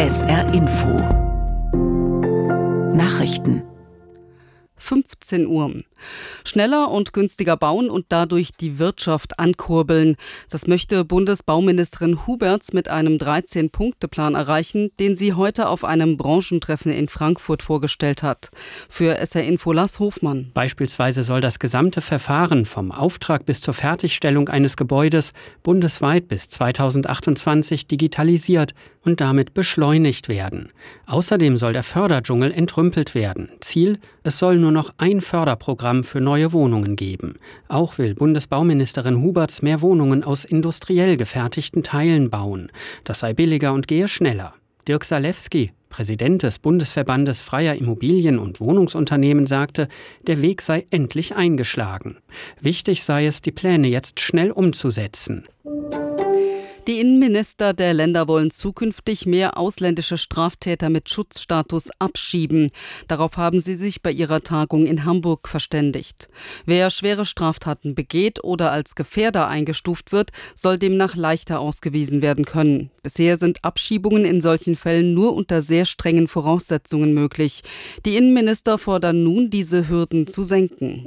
SR Info Nachrichten 15 Uhr. Schneller und günstiger bauen und dadurch die Wirtschaft ankurbeln. Das möchte Bundesbauministerin Huberts mit einem 13-Punkte-Plan erreichen, den sie heute auf einem Branchentreffen in Frankfurt vorgestellt hat. Für SR Info Lars Hofmann. Beispielsweise soll das gesamte Verfahren vom Auftrag bis zur Fertigstellung eines Gebäudes bundesweit bis 2028 digitalisiert und damit beschleunigt werden. Außerdem soll der Förderdschungel entrümpelt werden. Ziel: Es soll nur noch ein Förderprogramm für neue Wohnungen geben. Auch will Bundesbauministerin Huberts mehr Wohnungen aus industriell gefertigten Teilen bauen. Das sei billiger und gehe schneller. Dirk Salewski, Präsident des Bundesverbandes freier Immobilien- und Wohnungsunternehmen, sagte, der Weg sei endlich eingeschlagen. Wichtig sei es, die Pläne jetzt schnell umzusetzen. Die Innenminister der Länder wollen zukünftig mehr ausländische Straftäter mit Schutzstatus abschieben. Darauf haben sie sich bei ihrer Tagung in Hamburg verständigt. Wer schwere Straftaten begeht oder als Gefährder eingestuft wird, soll demnach leichter ausgewiesen werden können. Bisher sind Abschiebungen in solchen Fällen nur unter sehr strengen Voraussetzungen möglich. Die Innenminister fordern nun, diese Hürden zu senken.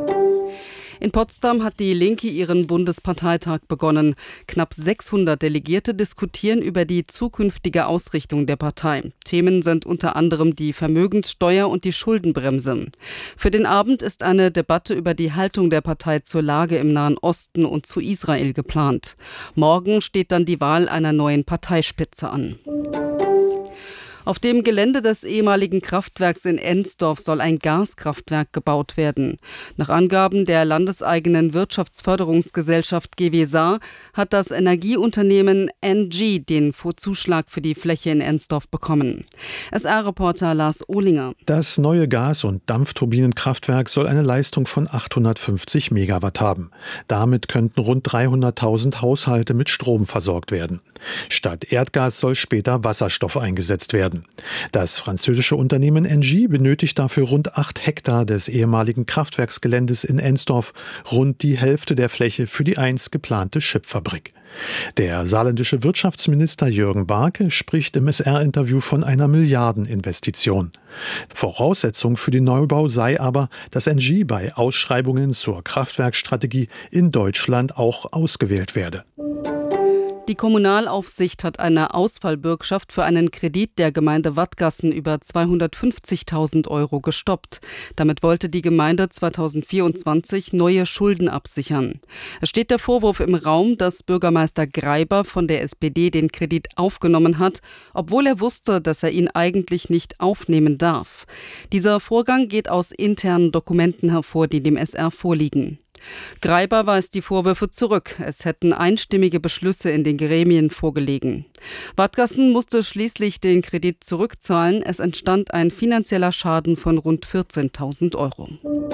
In Potsdam hat die Linke ihren Bundesparteitag begonnen. Knapp 600 Delegierte diskutieren über die zukünftige Ausrichtung der Partei. Themen sind unter anderem die Vermögenssteuer und die Schuldenbremse. Für den Abend ist eine Debatte über die Haltung der Partei zur Lage im Nahen Osten und zu Israel geplant. Morgen steht dann die Wahl einer neuen Parteispitze an. Auf dem Gelände des ehemaligen Kraftwerks in Ensdorf soll ein Gaskraftwerk gebaut werden. Nach Angaben der landeseigenen Wirtschaftsförderungsgesellschaft GWSA hat das Energieunternehmen ENGIE den Zuschlag für die Fläche in Ensdorf bekommen. SR-Reporter Lars Ohlinger. Das neue Gas- und Dampfturbinenkraftwerk soll eine Leistung von 850 Megawatt haben. Damit könnten rund 300.000 Haushalte mit Strom versorgt werden. Statt Erdgas soll später Wasserstoff eingesetzt werden. Das französische Unternehmen ENGIE benötigt dafür rund 8 Hektar des ehemaligen Kraftwerksgeländes in Ensdorf, rund die Hälfte der Fläche für die einst geplante Chipfabrik. Der saarländische Wirtschaftsminister Jürgen Barke spricht im SR-Interview von einer Milliardeninvestition. Voraussetzung für den Neubau sei aber, dass ENGIE bei Ausschreibungen zur Kraftwerkstrategie in Deutschland auch ausgewählt werde. Die Kommunalaufsicht hat eine Ausfallbürgschaft für einen Kredit der Gemeinde Wadgassen über 250.000 € gestoppt. Damit wollte die Gemeinde 2024 neue Schulden absichern. Es steht der Vorwurf im Raum, dass Bürgermeister Greiber von der SPD den Kredit aufgenommen hat, obwohl er wusste, dass er ihn eigentlich nicht aufnehmen darf. Dieser Vorgang geht aus internen Dokumenten hervor, die dem SR vorliegen. Greiber weist die Vorwürfe zurück. Es hätten einstimmige Beschlüsse in den Gremien vorgelegen. Wadgassen musste schließlich den Kredit zurückzahlen. Es entstand ein finanzieller Schaden von rund 14.000 €.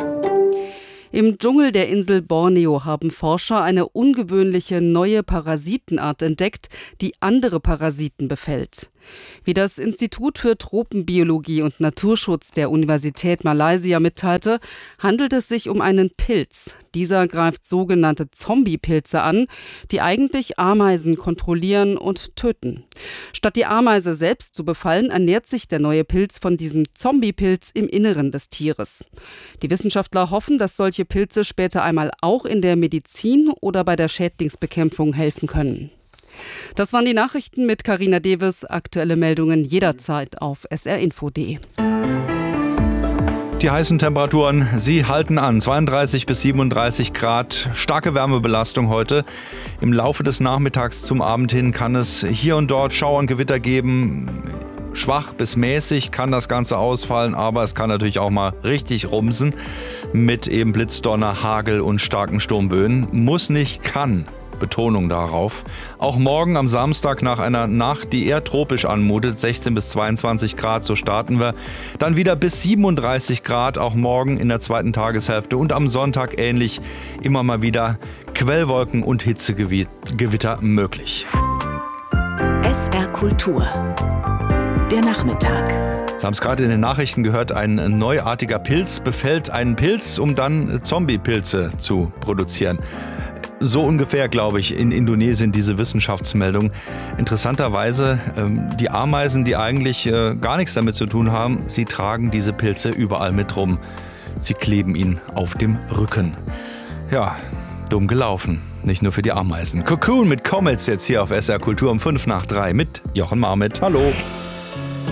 Im Dschungel der Insel Borneo haben Forscher eine ungewöhnliche neue Parasitenart entdeckt, die andere Parasiten befällt. Wie das Institut für Tropenbiologie und Naturschutz der Universität Malaysia mitteilte, handelt es sich um einen Pilz. Dieser greift sogenannte Zombie-Pilze an, die eigentlich Ameisen kontrollieren und töten. Statt die Ameise selbst zu befallen, ernährt sich der neue Pilz von diesem Zombie-Pilz im Inneren des Tieres. Die Wissenschaftler hoffen, dass solche Pilze später einmal auch in der Medizin oder bei der Schädlingsbekämpfung helfen können. Das waren die Nachrichten mit Carina Deves. Aktuelle Meldungen jederzeit auf srinfo.de. Die heißen Temperaturen, sie halten an. 32 bis 37 Grad, starke Wärmebelastung heute. Im Laufe des Nachmittags zum Abend hin kann es hier und dort Schauer und Gewitter geben. Schwach bis mäßig kann das Ganze ausfallen, aber es kann natürlich auch mal richtig rumsen mit eben Blitzdonner, Hagel und starken Sturmböen. Muss nicht, kann. Betonung darauf. Auch morgen am Samstag nach einer Nacht, die eher tropisch anmutet, 16 bis 22 Grad, so starten wir. Dann wieder bis 37 Grad, auch morgen in der zweiten Tageshälfte und am Sonntag ähnlich, immer mal wieder Quellwolken und Hitzegewitter möglich. SR Kultur. Der Nachmittag. Sie haben es gerade in den Nachrichten gehört, ein neuartiger Pilz befällt einen Pilz, um dann Zombie-Pilze zu produzieren. so ungefähr, glaube ich, in Indonesien diese Wissenschaftsmeldung. Interessanterweise, die Ameisen, die eigentlich gar nichts damit zu tun haben, sie tragen diese Pilze überall mit rum. Sie kleben ihn auf dem Rücken. Ja, dumm gelaufen. Nicht nur für die Ameisen. Cocoon mit Comets jetzt hier auf SR Kultur um 2:55 mit Jochen Marmit. Hallo.